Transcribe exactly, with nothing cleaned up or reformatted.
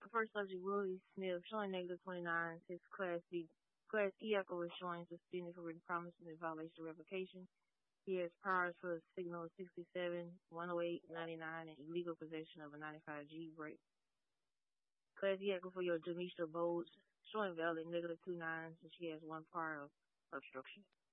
First subject, Willie Smith, showing negative twenty-nine. His Class B, Class E echo is showing suspended for written promises in violation of revocation. He has priors for a signal of sixty-seven, one oh eight, ninety-nine, and illegal possession of a ninety-five G brake. Class E echo for your Demisha Bowles, showing valid negative two nines, and she has one prior of obstruction.